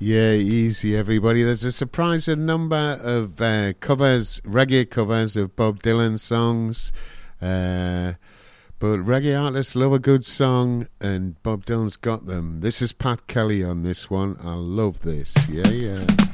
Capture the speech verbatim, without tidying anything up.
Yeah, easy, everybody. There's a surprising number of uh, covers, reggae covers of Bob Dylan songs. Uh, but reggae artists love a good song, and Bob Dylan's got them. This is Pat Kelly on this one. I love this. Yeah, yeah.